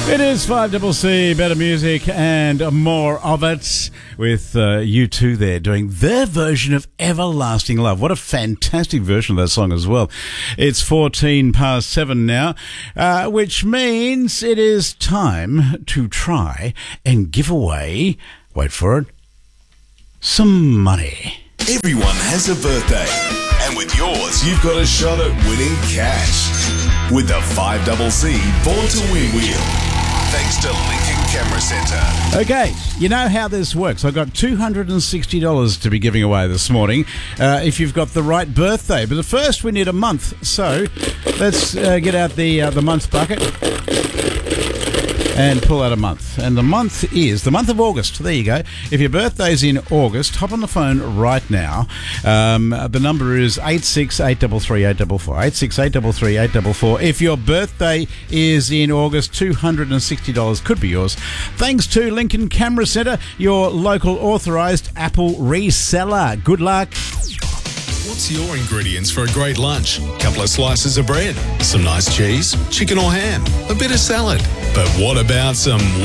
It is 5CC, better music and more of it with U2 there doing their version of Everlasting Love. What a fantastic version of that song as well. It's 7:14 now, which means it is time to try and give away, wait for it, some money. Everyone has a birthday, and with yours, you've got a shot at winning cash with the 5CC Born to Win wheel. Thanks to Lincoln Camera Centre. Okay, you know how this works. I've got $260 to be giving away this morning if you've got the right birthday. But first, we need a month. So let's get out the month bucket and pull out a month. And the month is the month of August. There you go. If your birthday's in August, hop on the phone right now. The number is 86833844. 86833844. If your birthday is in August, $260 could be yours. Thanks to Lincoln Camera Centre, your local authorised Apple reseller. Good luck. What's your ingredients for a great lunch? Couple of slices of bread, some nice cheese, chicken or ham, a bit of salad. But what about some